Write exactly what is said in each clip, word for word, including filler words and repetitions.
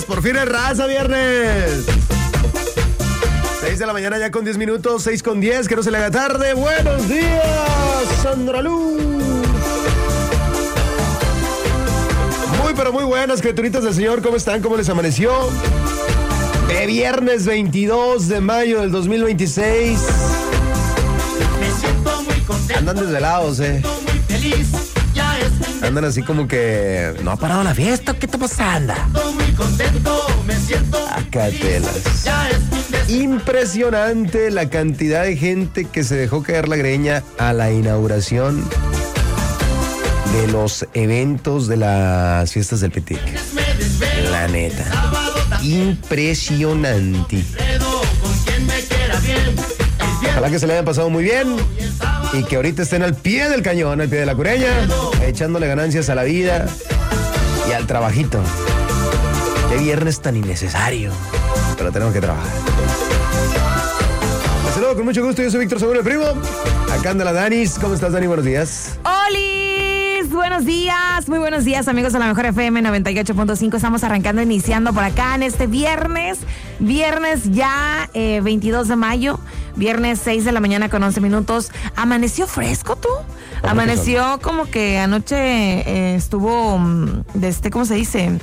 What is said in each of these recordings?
viernes, por fin es raza viernes. seis de la mañana ya con diez minutos, seis con diez, que no se le haga tarde. Buenos días, Sandra Luz. Muy, pero muy buenas, criaturitas del Señor. ¿Cómo están? ¿Cómo les amaneció? De viernes veintidós de mayo del dos mil veintiséis. Me siento muy contento. Andan desvelados, eh. Muy feliz. Ya es un Andan así como que no ha parado la fiesta. ¿Qué está pasando? muy contento. Me siento muy Acátelas. feliz. Ya es un des- Impresionante la cantidad de gente que se dejó caer la greña a la inauguración de los eventos de las fiestas del Pitic. me desvelo. La neta. Sábado también Impresionante. pedo con quien me quiera bien. El viernes Ojalá que se le hayan pasado muy bien y que ahorita estén al pie del cañón, al pie de la cureña, echándole ganancias a la vida y al trabajito. Qué viernes tan innecesario, pero tenemos que trabajar. Les saludo con mucho gusto, yo soy Víctor Seguro, el primo. Acá anda la Danis. ¿Cómo estás, Dani? Buenos días. ¡Olis! Buenos días, muy buenos días, amigos de la Mejor F M noventa y ocho punto cinco. Estamos arrancando, iniciando por acá en este viernes. Viernes ya eh, veintidós de mayo. Viernes seis de la mañana con once minutos. ¿Amaneció fresco tú? Amaneció como que anoche eh, estuvo, mm, de este, ¿cómo se dice?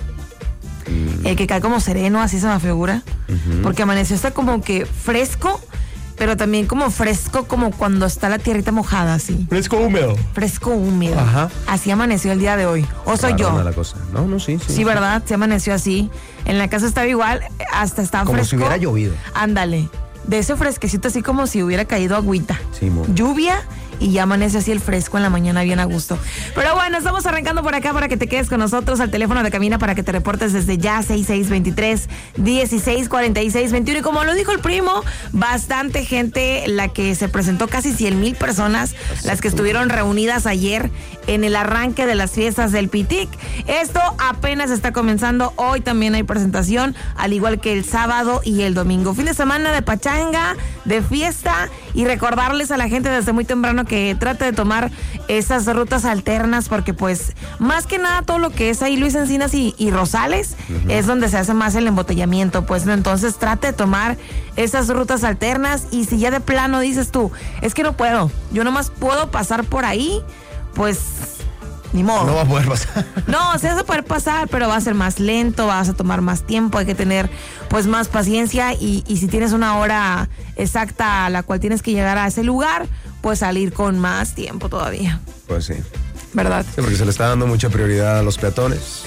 El que cae como sereno, así se me figura. Porque amaneció está como que fresco, pero también como fresco, como cuando está la tierrita mojada, así. Fresco húmedo. Fresco húmedo. Ajá. Así amaneció el día de hoy. ¿O soy Raro, yo? ¿no? La cosa. No, no, sí, sí. Sí, ¿verdad? Se amaneció así. En la casa estaba igual, hasta estaba Como fresco. si hubiera llovido. Ándale. De ese fresquecito, así como si hubiera caído agüita. Sí, mo. Lluvia y ya amanece así el fresco en la mañana, bien a gusto. Pero bueno, estamos arrancando por acá para que te quedes con nosotros al teléfono de cabina para que te reportes desde ya, seis seis dos tres, dieciséis cuarenta y seis veintiuno. Y como lo dijo el primo, bastante gente la que se presentó, casi cien mil personas, las que estuvieron reunidas ayer en el arranque de las fiestas del Pitic. Esto apenas está comenzando. Hoy también hay presentación, al igual que el sábado y el domingo. Fin de semana de pachanga, de fiesta, y recordarles a la gente desde muy temprano que trate de tomar esas rutas alternas, porque pues más que nada todo lo que es ahí Luis Encinas y, y Rosales uh-huh. es donde se hace más el embotellamiento, pues no, entonces trate de tomar esas rutas alternas. Y si ya de plano dices tú, es que no puedo, yo nomás puedo pasar por ahí, pues ni modo. No va a poder pasar. No, se vas a poder pasar, pero va a ser más lento, vas a tomar más tiempo, hay que tener pues más paciencia, y, y si tienes una hora exacta a la cual tienes que llegar a ese lugar, pues salir con más tiempo todavía. Pues sí. ¿Verdad? Sí, porque se le está dando mucha prioridad a los peatones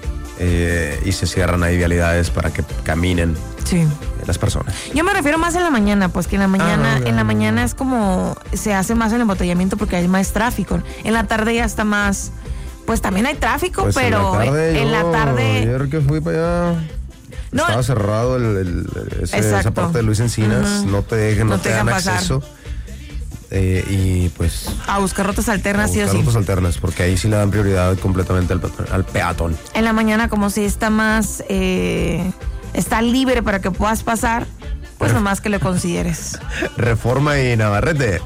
eh, y se cierran ahí vialidades para que caminen Sí. las personas. Yo me refiero más en la mañana, pues que en la mañana, Ah, no, en la no, mañana no. es como se hace más el embotellamiento porque hay más tráfico. En la tarde ya está más, pues también hay tráfico, Pues pero en la tarde, en yo, la tarde ayer que fui para allá, No. estaba cerrado el, el- ese- esa Exacto. parte de Luis Encinas, Ujú. no te dejan, no, No te, te dejan dan pasar. acceso. Eh, y pues a buscar rutas a alternas, sí o buscar sí. rutas alternas, porque ahí sí le dan prioridad completamente al, pe- al peatón. En la mañana, como si está más, eh, está libre para que puedas pasar, pues nomás que lo consideres. Reforma y Navarrete.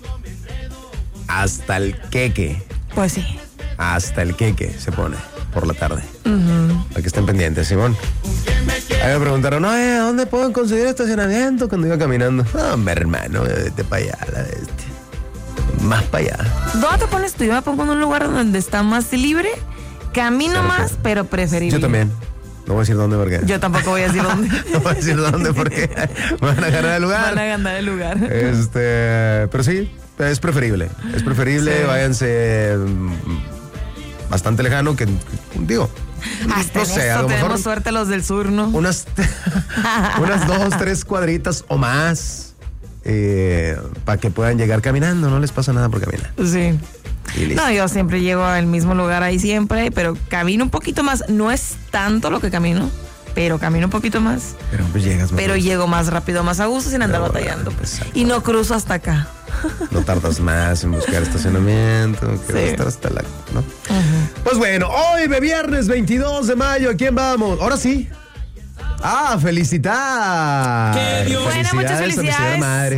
Hasta el queque. Pues sí. Hasta el queque se pone por la tarde. Para que estén pendientes, Simón. Ahí me preguntaron, oye, ¿dónde puedo conseguir estacionamiento? Cuando iba caminando. No, mi hermano, vete para allá, la bestia. Más para allá. ¿Dónde te pones tú? Yo me pongo en un lugar donde está más libre, camino Sí, más, sí. pero preferible. Yo también. No voy a decir dónde porque. Yo tampoco voy a decir dónde. No voy a decir dónde porque me van a ganar el lugar. Van a ganar el lugar. Este, pero sí, es preferible. Es preferible, Sí. váyanse mm, bastante lejano que, digo, Hasta no en sé, a esto lo tenemos mejor suerte los del sur, ¿no? unas, unas dos, tres cuadritas o más eh, para que puedan llegar caminando. No les pasa nada por caminar. Sí. Y listo. No, yo siempre llego al mismo lugar ahí siempre, pero camino un poquito más. No es tanto lo que camino, pero camino un poquito más. Pero pues llegas más Pero rápido. llego más rápido, más a gusto, sin andar Pero, batallando. Pues. exacto. Y no cruzo hasta acá. No tardas más en buscar estacionamiento, que Sí. va a estar hasta la, ¿no? Pues bueno, hoy de viernes veintidós de mayo, ¿a quién vamos? Ahora sí. Ah, felicitar. ¡Qué Dios! Bueno, muchas a mi señora felicidades. madre. Ah,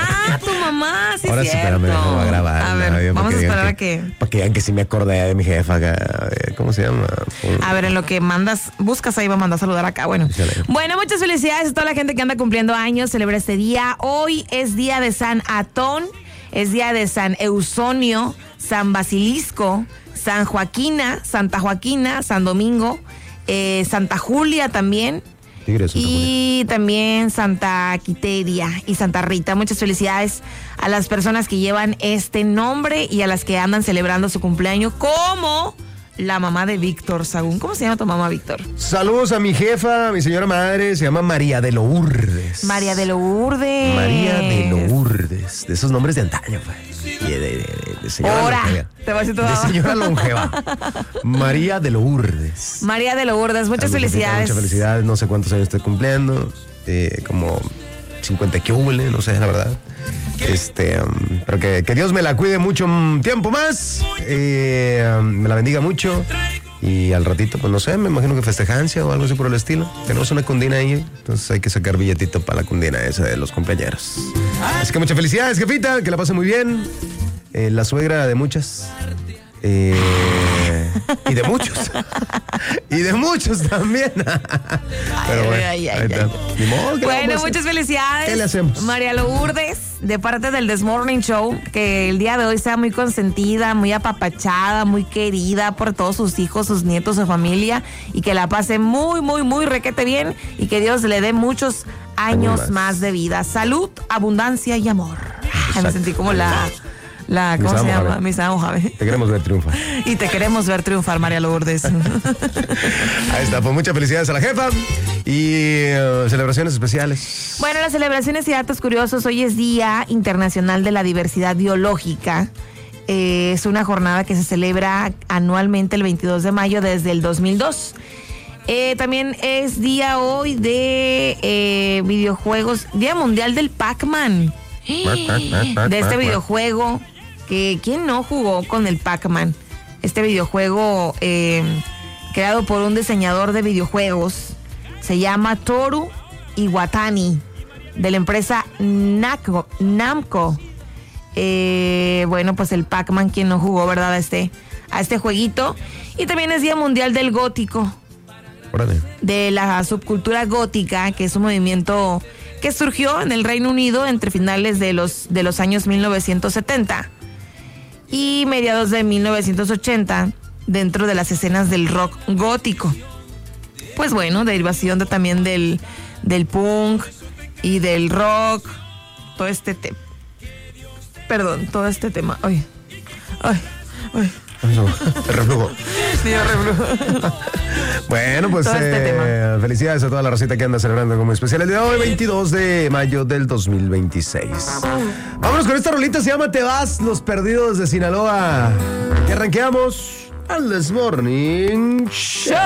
Ah, tu mamá, sí, Ahora sí, cierto. espérame, déjame grabar. A ver, ¿no? vamos a Para que digan esperar a que... Para que vean que sí me acordé de mi jefa acá. de- ¿Cómo se llama? Un- A ver, en lo que mandas, buscas ahí, va a mandar a saludar acá. Bueno, Échale. bueno, muchas felicidades a toda la gente que anda cumpliendo años, celebra este día. Hoy es día de San Atón, es día de San Eusonio, San Basilisco, San Joaquina, Santa Joaquina, San Domingo, eh, Santa Julia también. Tigres, Santa Julia. Y también Santa Quiteria y Santa Rita. Muchas felicidades a las personas que llevan este nombre y a las que andan celebrando su cumpleaños, como la mamá de Víctor Sagún. ¿Cómo se llama tu mamá, Víctor? Saludos a mi jefa, mi señora madre, se llama María de Lourdes. María de Lourdes. María de Lourdes. De esos nombres de antaño, pues. Y de, de, de, de señora Ahora, longeva. te voy a decir tu De mamá. señora longeva. María de Lourdes. María de Lourdes, muchas Algo que felicidades. tenga Muchas felicidades, no sé cuántos años estoy cumpliendo, eh, como cincuenta que húbole, no sé, la verdad. Este, um, pero que, que Dios me la cuide mucho un tiempo más, eh, um, me la bendiga mucho. Y al ratito, pues no sé, me imagino que festejancia o algo así por el estilo. Tenemos una cundina ahí, entonces hay que sacar billetito para la cundina esa de los cumpleaños. Así que muchas felicidades, jefita, que la pase muy bien. Eh, la suegra de muchas. Eh, y de muchos. y de muchos también. Pero bueno, ay, ay, ahí ay, está. ay. Ni modo, ¿qué le Bueno, vamos a muchas hacer? felicidades. ¿Qué le hacemos? María Lourdes, de parte del This Morning Show, que el día de hoy sea muy consentida, muy apapachada, muy querida por todos sus hijos, sus nietos, su familia, y que la pase muy, muy, muy requete bien, y que Dios le dé muchos años Años más. más de vida. Salud, abundancia y amor. Ay, me Exacto. sentí como la... La, ¿cómo Misa se llama? Mojave. Misa Mojave. Te queremos ver triunfar. Y te queremos ver triunfar, María Lourdes. Ahí está, pues muchas felicidades a la jefa y uh, celebraciones especiales. Bueno, las celebraciones y datos curiosos. Hoy es Día Internacional de la Diversidad Biológica. Eh, es una jornada que se celebra anualmente el veintidós de mayo desde el dos mil dos. Eh, también es día hoy de eh, videojuegos, Día Mundial del Pac-Man. De este videojuego, que ¿quién no jugó con el Pac-Man? Este videojuego eh, creado por un diseñador de videojuegos, se llama Toru Iwatani, de la empresa Namco. Namco. Eh, bueno, pues el Pac-Man, ¿quién no jugó, verdad? A este, a este jueguito. Y también es Día Mundial del Gótico, Órale. de la subcultura gótica, que es un movimiento que surgió en el Reino Unido entre finales de los, de los años mil novecientos setenta y mediados de mil novecientos ochenta, dentro de las escenas del rock gótico. Pues bueno, derivación de, también del, del punk y del rock, todo este tema. Perdón, todo este tema. Ay, ay, ay. Te reflujo. Me dio reflujo. Bueno, pues Todo este eh, felicidades a toda la racita que anda celebrando como especial el día de hoy, veintidós de mayo del dos mil veintiséis. Vámonos con esta rolita, se llama Te Vas, Los Perdidos de Sinaloa. Y arranqueamos al This Morning Show.